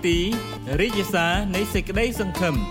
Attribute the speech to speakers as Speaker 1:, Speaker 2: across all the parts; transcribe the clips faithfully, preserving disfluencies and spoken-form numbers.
Speaker 1: ទីរាជសារនៃសេចក្តីសង្ឃឹម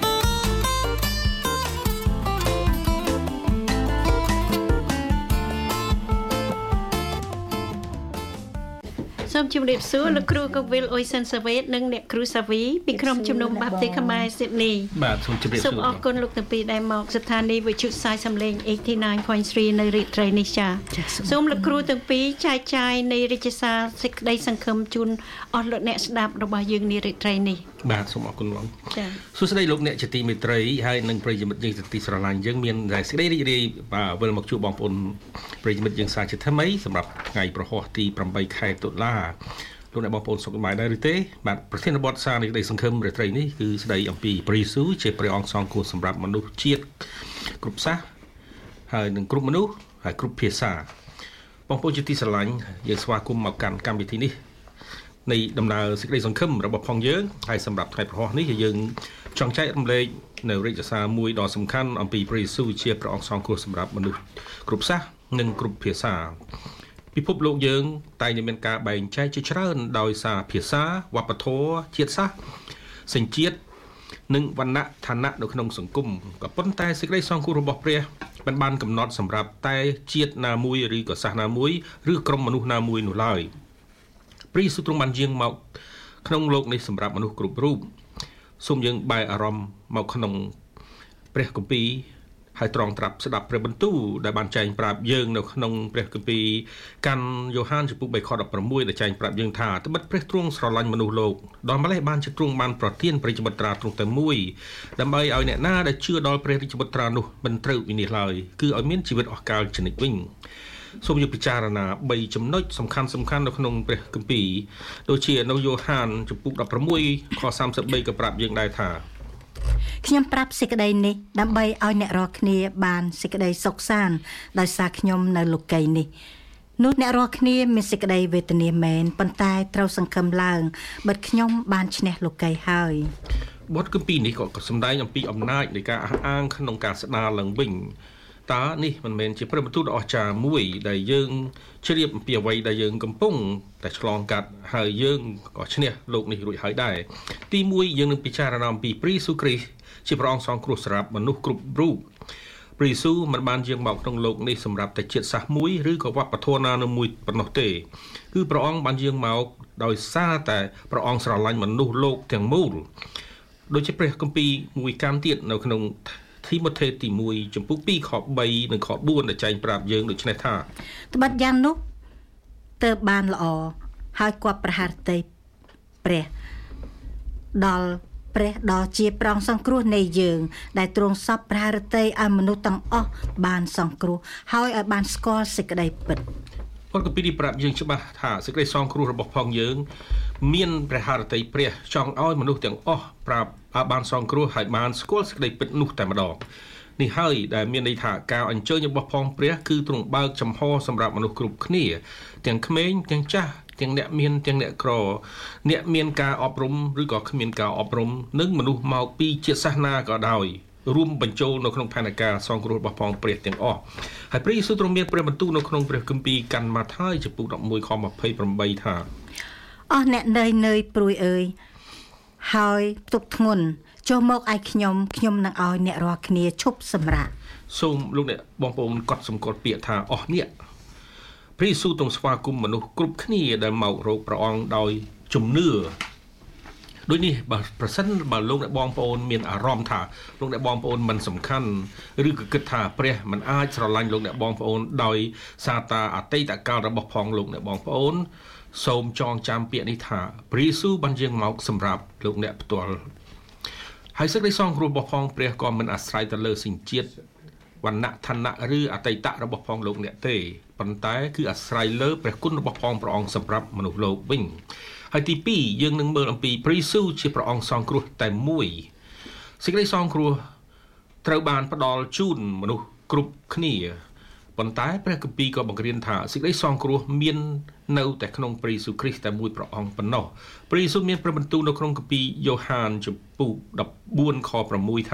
Speaker 2: សូមជម្រាបសួរលោកគ្រូកវិលអ៊ុយសិនសាវ៉េតនិងអ្នកគ្រូសាវីពីក្រុមជំនុំបាប់ទីខ្មែរស៊ីដនី
Speaker 3: បាទសូមជម្រាបសួរសូម
Speaker 2: អរគុណលោកទាំងពីរដែលមកស្ថានីយ៍វិទ្យុផ្សាយសំឡេង eighty-nine point three នៅរាត្រីនេះចាសូមលោកគ្រូទាំងពីរចែកចាយនៃរាជសារសេចក្តីសង្ឃឹមជូនអស់លោកអ្នកស្ដាប់របស់យើងនារាត្រីនេះ
Speaker 3: បាទសូមអរគុណលោកចាសួស្តីលោកអ្នកជាទីមេត្រីហើយនិងប្រិយមិត្តយើងទីស្រឡាញ់យើងមានសេចក្តីរីករាយបាទវិលមកជួបបងប្អូនប្រិយមិត្តយើងសាជាថ្មីសម្រាប់ថ្ងៃប្រហោះទីeightខែតុលាលោកអ្នកបងប្អូនសុខសប្បាយដែរឬទេបាទប្រធានបទសារនៃក្តីសង្ឃឹមរាត្រីនេះគឺស្ដីអំពីព្រះយេស៊ូវជាព្រះអង្គសង្គ្រោះសម្រាប់មនុស្សជាតិគ្រប់សាសហើយនិងគ្រប់មនុស្សហើយគ្រប់ភាសាបងប្អូនជាទីស្រឡាញ់យើងស្វាគមន៍មកកាន់កម្មវិធីនេះនៃដំណើរសេចក្តីសង្ឃឹមរបស់ផងយើងហើយសម្រាប់ថ្ងៃប្រហោះនេះយើងចង់ចែករំលែកនៅរាជសារមួយដ៏សំខាន់អំពីព្រះយេស៊ូវជាព្រះអង្គសង្គ្រោះសម្រាប់មនុស្សគ្រប់សាសនិងគ្រប់ភាសាពិភពលោកយើងតែងតែមានការបែងចែកជាច្រើនដោយសារភាសាវប្បធម៌ជាតិសាសន៍សញ្ជាតិនិងវណ្ណៈឋានៈនៅក្នុងសង្គមក៏ប៉ុន្តែសេចក្តីសង្គ្រោះរបស់ព្រះមិនបានកំណត់សម្រាប់តែជាតិណាមួយឬក៏សាសន៍ណាមួយឬក្រុមមនុស្សណាមួយនោះឡើយព្រះយេស៊ូវទ្រង់បានយាងមកក្នុងโลกនេះសម្រាប់មនុស្សគ្រប់រូបសូមយើងបែរអារម្មណ៍មកក្នុងព្រះគម្ពីរហើយត្រង់ត្រាប់ស្ដាប់ព្រះបន្ទូលដែលបានចែងប្រាប់យើងនៅក្នុងព្រះគម្ពីរកាន់យ៉ូហានចំពុកthreeខsixteenដែលចែងប្រាប់យើងថាត្បិតព្រះទ្រង់ស្រឡាញ់មនុស្សលោកដល់ម្លេះបានជាទ្រង់បានប្រទានព្រះរាជបុត្រាទ្រង់តែមួយដើម្បីឲ្យអ្នកណាដែលជឿដល់ព្រះរាជបុត្រានោះមិនត្រូវវិនិច្ឆ័យឡើយគឺឲ្យមានជីវិតអស់កលជានិច្ចវិញសូមយកពិចារណាthreeចំណុចសំខាន់សំខាន់នៅក្នុងព្រះគម្ពីរដូចជានៅយ៉ូហានចំពុកsixteenខthirty-threeក៏ប្រាប់យើងដែរថា
Speaker 4: ខ្ញុំប្រាប់សេចក្តីនេះដើម្បីឲ្យអ្នករាល់គ្នាបានសេចក្តីសុខសាន្តដោយសារខ្ញុំនៅលោកីយ៍នេះនោះអ្នករាល់គ្នាមានសេចក្តីវេទនាមែនប៉ុន្តែត្រូវសង្ឃឹមឡើងបិទខ្ញុំបានឈ្នះលោកីយ៍ហើយ
Speaker 3: បទគម្ពីរនេះក៏សម្ដែងអំពីអំណាចនៃការអះអាងក្នុងការស្ដារឡើងវិញតើនេះមិនមែនជាព្រះបន្ទូលដ៏អស្ចារ្យមួយដែលយើងជ្រាបអំពីអ្វីដែលយើងកំពុងតែឆ្លងកាត់ហើយយើងក៏ឈ្នះលោកនេះរួចហើយដែរទីមួយយើងនឹងពិចារណាអំពីព្រះយេស៊ូវគ្រីស្ទជាព្រះអង្គសង្គ្រោះសម្រាប់មនុស្សគ្រប់រូបព្រះយេស៊ូវមិនបានយាងមកក្នុងលោកនេះសម្រាប់តែជាតិសាសន៍មួយឬក៏វប្បធម៌ណាមួយប៉ុណ្ណោះទេគឺព្រះអង្គបានយាងមកដោយសារតែព្រះអង្គស្រឡាញ់មនុស្សលោកទាំងមូលដូចជាព្រះគម្ពីរមួយកាន់ទៀតនៅក្នុងទីម៉ូថេទីoneចំពុកtwoខthreeនិងខfourដែលចែងប្រាប់យើងដូចនេះថា
Speaker 4: ត្បិតយ៉ាងនោះទើបបានល្អហើយគាត់ប្រហារតីព្រះដល់ព្រះដ៏ជាព្រះអង្គសង្គ្រោះនៃយើងដែលទ្រង់សពប្រហារតីឲ្យមនុស្សទាំងអស់បានសង្គ្រោះហើយឲ្យបានស្គាល់សេចក្តីពិត
Speaker 3: ពលគម្ពីរប្រាប់យើងច្បាស់ថាសេចក្តីសង្គ្រោះរបស់ផងយើងមានព្រះハរតីព្រះចង់ឲ្យមនុស្សទាំងអស់ប្រាប់ឲ្យបានសង្គ្រោះហើយបានស្គាល់សេចក្តីពិតនោះតែម្ដងនេះហើយដែលមានន័យថាការអញ្ជើញរបស់ផងព្រះគឺទ្រង់បើកចំហសម្រាប់មនុស្សគ្រប់គ្នាទាំងក្មេងទាំងចាស់ទាំងអ្នកមានទាំងអ្នកក្រអ្នកមានការអប់រំឬក៏គ្មានការអប់រំនិងមនុស្សមកពីជាតិសាសនាក៏ដោយរួមបញ្ចូលនៅក្នុងផែនការសង្គ្រោះរបស់ផងព្រះទាំងអស់ហើយព្រះយេស៊ូវទ្រង់មានព្រះបន្ទូលនៅក្នុងព្រះគម្ពីរកាន់ម៉ាថាយចំពុកelevenខtwenty-eightថា
Speaker 4: អស់អ្នកនឿយនឿយព្រួយអើយហើយផ្ទុកធ្ងន់ចុះមកឲ្យខ្ញុំខ្ញុំនឹងឲ្យអ្នករាល់គ្នាឈប់សម្រាក
Speaker 3: សូមលោកអ្នកបងប្អូនកត់សម្គាល់ពាក្យថាអស់អ្នកព្រះយេស៊ូវទ្រង់ស្វាគមន៍មនុស្សគ្រប់គ្នាដែលមករកព្រះអង្គដោយជំនឿដូចនេះបើប្រសិនបើលោកអ្នកបងប្អូនមានអារម្មណ៍ថាលោកអ្នកបងប្អូនមិនសំខាន់ឬក៏គិតថាព្រះមិនអាចស្រឡាញ់លោកអ្នកបងប្អូនដោយសារតាអតីតកាលរបស់ផងលោកអ្នកបងប្អូនសូមចងចាំពាក្យនេះថាព្រះយេស៊ូវបានយាងមកសម្រាប់លោកអ្នកផ្ទាល់ហើយសេចក្តីសង្គ្រោះរបស់ផងព្រះក៏មិនអាស្រ័យទៅលើសញ្ជាតិវណ្ណៈឋានៈឬអតីតរបស់ផងលោកអ្នកទេប៉ុន្តែគឺអាស្រ័យលើព្រះគុណរបស់ផងព្រះអង្គសម្រាប់មនុស្សលោកវិញហើយទីtwoយើងនឹងមើលអំពីព្រះយេស៊ូវជាព្រះអង្គសង្គ្រោះតែមួយសេចក្តីសង្គ្រោះត្រូវបានផ្ដល់ជូនមនុស្សគ្រប់គ្នាប៉ុន្តែព្រះគម្ពីរក៏បង្រៀនថាសេចក្តីសង្គ្រោះមាននៅតែក្នុងព្រះយេស៊ូវគ្រីស្ទតែមួយព្រះអង្គប៉ុណ្ណោះព្រះយេស៊ូវមានព្រះបន្ទូលនៅក្នុងគម្ពីរយ៉ូហានចំពុកfourteenខsixថា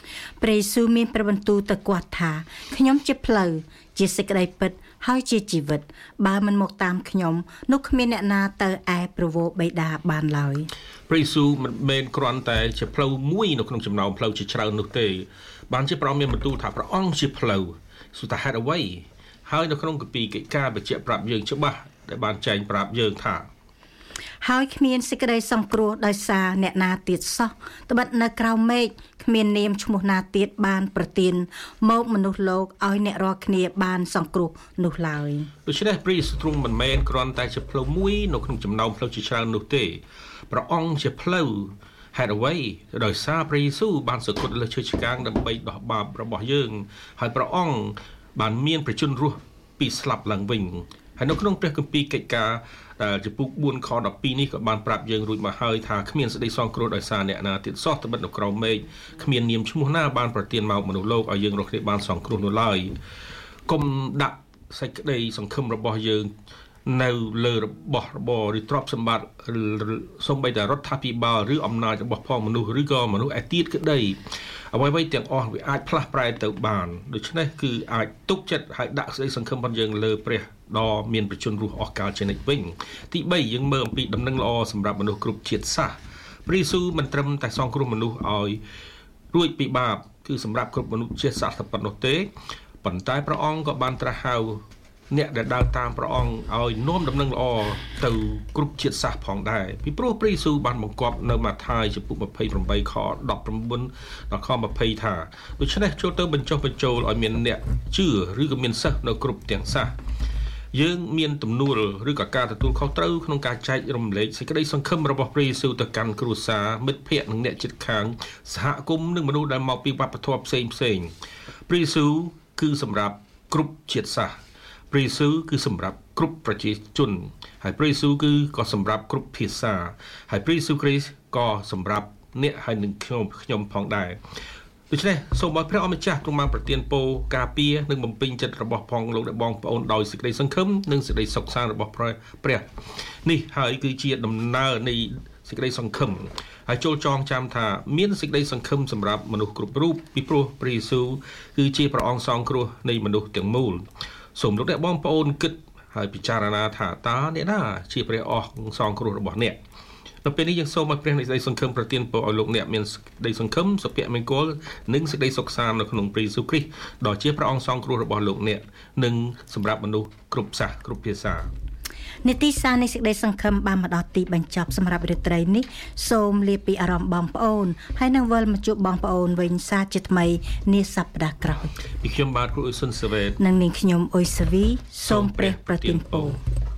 Speaker 4: ព្រះយេស៊ូវមានប្របន្ទូលទៅគាត់ថាខ្ញុំជាផ្លូវជាសេចក្តីពិតហើយជាជីវិតបើមិនមកតាមខ្ញុំនោះគ្មានអ្នកណាទៅឯប្រវោបិតាបានឡើយ
Speaker 3: ព្រះយេស៊ូវមិនមែនគ្រាន់តែជាផ្លូវមួយនៅក្នុងចំណោមផ្លូវជាច្រើននោះទេបានជាព្រះអង្គមានបន្ទូលថាព្រះអង្គជាផ្លូវសុទ្ធហេតុអ្វីហើយនៅក្នុងគម្ពីរកិច្ចការបញ្ជាក់ប្រាប់យើងច្បាស់ដែលបានចែងប្រាប់យើងថា
Speaker 4: ហើយគ្មានសេចក្តីសង្គ្រោះដោយសារអ្នកណាទៀតសោះត្បិតនៅក្រៅមេឃគ្មាននាមឈ្មោះណាទៀតបានប្រទានមកមនុស្សលោកឲ្យអ្នករាល់គ្នាបានសង្គ្រោះនោះឡើយ
Speaker 3: ដូច្នេះព្រះយេស៊ូវទ្រង់មិនមែនគ្រាន់តែជាផ្លូវមួយនៅក្នុងចំណោមផ្លូវជាច្រើននោះទេព្រះអង្គជាផ្លូវហេតុអ្វីដោយសារព្រះយេស៊ូវបានសគត់លើឈើឆ្កាងដើម្បីដោះបាបរបស់យើងហើយព្រះអង្គបានមានប្រជញ្ញរស់ពីស្លាប់ឡើងវិញហើយនៅក្នុងព្រះគម្ពីរកិច្ចការដែលចំពុកបួនខដប់ពីរនេះក៏បានប្រាប់យើងរួចមកហើយថាគ្មានសេចក្តីសង្គ្រោះដោយសារអ្នកណាទៀតសោះត្បិតនៅក្រោមមេឃគ្មាននាមឈ្មោះណាបានប្រទានមកមនុស្សលោកឲ្យយើងរស់គ្នាបានសង្គ្រោះនោះឡើយកុំដាក់សេចក្តីសង្ឃឹមរបស់យើងនៅលើរបស់របរឬទ្រព្យសម្បត្តិសូម្បីតែរដ្ឋាភិបាលឬអំណាចរបស់ផងមនុស្សឬក៏មនុស្សឯទៀតក្តីអ្វីៗទាំងអស់វាអាចផ្លាស់ប្រែទៅបានដូច្នេះគឺអាចទុកចិត្តហើយដាក់សេចក្តីសង្ឃឹមរបស់យើងលើព្រះដ៏មានប្រជញ្ញរស់អស់កលជានិច្ចវិញទីបីយើងមើលអំពីដំណឹងល្អសម្រាប់មនុស្សគ្រប់ជាតិសាសន៍ព្រះយេស៊ូវមិនត្រឹមតែសង្គ្រោះមនុស្សឲ្យរួចពីបាបគឺសម្រាប់គ្រប់មនុស្សជាតិសាសន៍តែប៉ុណ្ណោះទេប៉ុន្តែព្រះអង្គក៏បានត្រាស់ហៅអ្នកដែលដើរតាមព្រះអង្គឲ្យនាំដំណឹងល្អទៅគ្រប់ជាតិសាសន៍ផងដែរពីព្រោះព្រះយេស៊ូវបានបង្គាប់នៅម៉ាថាយចំពុកยี่สิบแปดខដប់ប្រាំបួនដល់ខยี่สิบថាដូច្នេះចូលទៅបញ្ចុះបញ្ចូលឲ្យមានអ្នកជឿឬក៏មានសិស្សនៅគ្រប់ទាំងសាសន៍យើងមានទំនួលឬក៏ការទទួលខុសត្រូវក្នុងការចែករំលែកសេចក្តីសង្ឃឹមរបស់ព្រះយេស៊ូវទៅកាន់គ្រួសារមិត្តភ័ក្តិនិងអ្នកជិតខាងសហគមន៍និងមនុស្សដែលមកពីវប្បធម៌ផ្សេងផ្សេងព្រះយេស៊ូវគឺសម្រាប់គ្រប់ជាតិសាសន៍ព្រះយេស៊ូវគឺសម្រាប់គ្រប់ប្រជាជនហើយព្រះយេស៊ូវគឺក៏សម្រាប់គ្រប់ភាសាហើយព្រះយេស៊ូវគ្រីស្ទក៏សម្រាប់អ្នកហើយនឹងខ្ញុំខ្ញុំផងដែរដូច្នេះសូមឲ្យព្រះអម្ចាស់ទ្រង់បានប្រទានពរការពារនិងបំពេញចិត្តរបស់ផងលោកអ្នកបងប្អូនដោយសេចក្តីសង្ឃឹមនិងសេចក្តីសុខសាន្តរបស់ព្រះនេះហើយគឺជាដំណើរនៃសេចក្តីសង្ឃឹមហើយចូលចងចាំថាមានសេចក្តីសង្ឃឹមសម្រាប់មនុស្សគ្រប់រូបពីព្រោះព្រះយេស៊ូវគឺជាព្រះអង្គសង្គ្រោះនៃមនុស្សទាំងមូលសូមលោកអ្នកបងប្អូនគិតហើយពិចារណាថាតើអ្នកណាជាព្រះអស់សង្គ្រោះរបស់អ្នកនៅពេលនេះយើងសូមឲ្យព្រះនៃសេចក្តីសង្ឃឹមប្រទានពរឲ្យលោកអ្នកមានសេចក្តីសង្ឃឹមសុភមង្គលនិងសេចក្តីសុខសាន្តនៅក្នុងព្រះយេស៊ូវគ្រីស្ទដ៏ជាព្រះអង្គសង្គ្រោះរបស់លោកអ្នកនិងសម្រាប់មនុស្សគ្រប់សាសន៍គ្រប់ភាសា
Speaker 4: នីតិសាស្ត្រនៃសេចក្តីសង្ឃឹមបានមកដល់ទីបញ្ចប់សម្រាប់រាត្រីនេះសូមលាពីអារម្មណ៍បងប្អូនហើយនឹងវិលមកជួបបងប្អូនវិញសាជាថ្មីនាសប្តាហ៍ក្រោយ
Speaker 3: ពីខ្ញុំបាទគ្រូអ៊ុយសុនសាវ៉េត
Speaker 4: និងនាងខ្ញុំអ៊ុយសាវីសូមព្រះប្រទានពរ